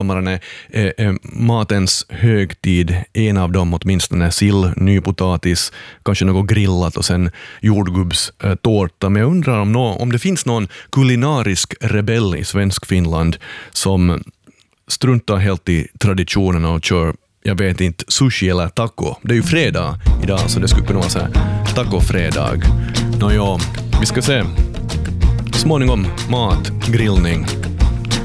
Sommaren är matens högtid. En av dem åtminstone sill, nypotatis, kanske något grillat och sen jordgubbstårta. Men jag undrar om det finns någon kulinarisk rebell i svensk Finland som struntar helt i traditionen och kör, jag vet inte, sushi eller taco. Det är ju fredag idag, så det skulle kunna vara så här tacofredag. Nåja, vi ska se. Småningom mat, grillning.